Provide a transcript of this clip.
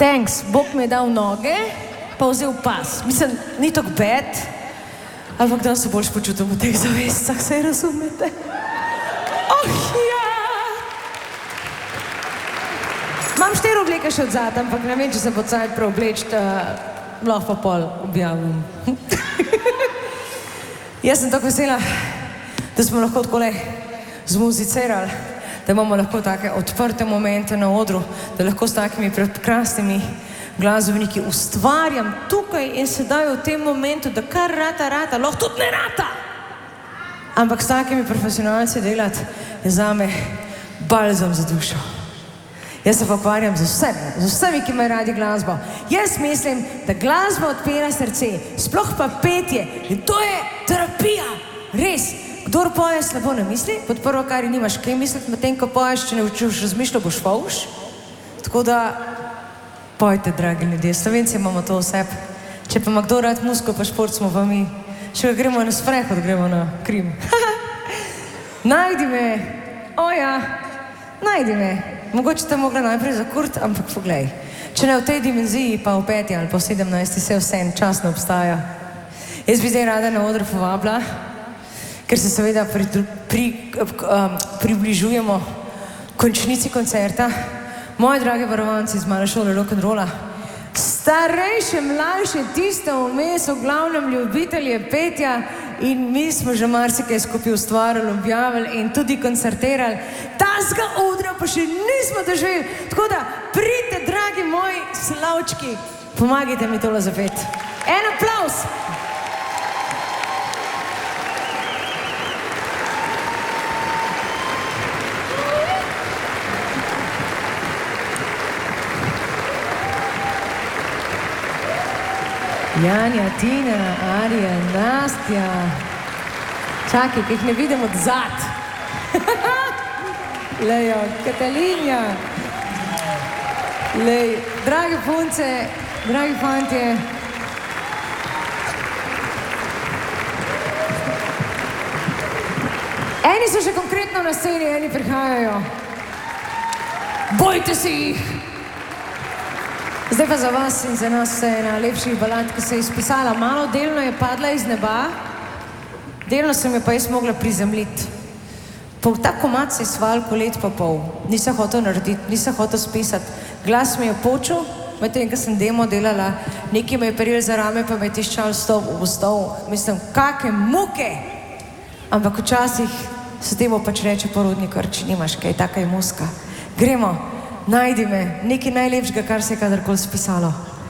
Thanks, Bog mi je dal noge, pa vzel pas. Mislim, ni tako bad, ampak dan se boljš počutim v teh zavestah, saj razumete? Oh, ja! Imam 4 obleke še odzad, ampak ne vem, če se bo cajt preobleč, lahko pa pol objavim. Jaz sem tako vesela, da smo lahko takole zmuzicirali, da imamo lahko take odprte momente na odru, da lahko s takimi prekrasnimi glasbeniki ustvarjam tukaj in sedaj v tem momentu, da kar rata, lahko tudi ne rata. Ampak s takimi profesionalci delati je zame balzam za dušo. Jaz se pa ukvarjam z vsemi, ki imajo radi glasbo. Jaz mislim, da glasba odpira srce, sploh pa petje in to je terapija, res. Kdor poje slabo ne misli, pod prvo, kar nimaš kaj misliti, medtem ko poješ, če ne učeš razmišljati, boš fauš. Tako da pojte, dragi ljudje, Slovenci imamo to vse. Če pa ima kdo rad muziko, pa šport smo pa mi. Če gremo na sprehod, gremo na Krim. Najdi me, oja, najdi me. Mogoče te mogla najprej zakurt, ampak poglej. Če ne v tej dimenziji, pa v 5. ali pa v 17. se vse časno obstaja. Jaz bi zdaj rada na odru povabila, ker se seveda približujemo končnici koncerta. Moji dragi varovanci iz male šole rock'n'rolla, starejše, mlajše, tiste vmes, v glavnem ljubitelje petja in mi smo že marsikaj skupaj ustvarjali, objavili in tudi koncertirali. Tazga odra pa še nismo doživeli. Tako da pridite, dragi moji slavčki, pomagajte mi tole zapeti. En aplauz! Janja, Tina, Arija, Nastja. Čakaj, ki jih ne vidim od zad. Lejo, Katalinja. Lej, drage punce, dragi fantje. Eni so še konkretno na sceni, eni prihajajo. Bojte se jih! Zdaj pa za vas in za nas vse ena lepših balad, ki se je izpisala. Malo delno je padla iz neba, delno sem jo pa jaz mogla prizemljiti. Po ta komad se je svalko let pa pol. Nisem hotel narediti, nisem hotel spisati. Glas mi je počel, medtem, ko sem demo delala, nekaj me je prijel za rame, pa me je tiščal v stol. Mislim, kake muke! Ampak včasih se temu pač reče porodni krč, nimaš kaj, taka je muska. Gremo. Najdi me, nekaj najlepšega, kar se je kadarkoli spisalo.